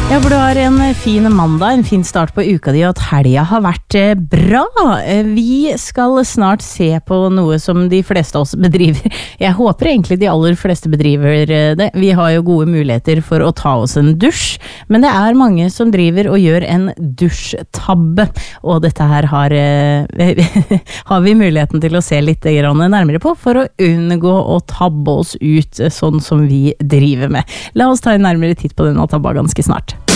Ja, for du har en fin mandag, en fin start på uka di, og at helga har vært bra. Vi skal snart se på noe som de fleste av oss bedriver. Jeg håper egentlig de aller fleste bedriver det. Vi har jo gode muligheter for å ta oss en dusj, men det er mange som driver og gjør en dusjtabbe. Og dette her har vi muligheten til å se litt nærmere på for å unngå å tabbe oss ut sånn som vi driver med. La oss ta en nærmere titt på denne tabba ganske snart.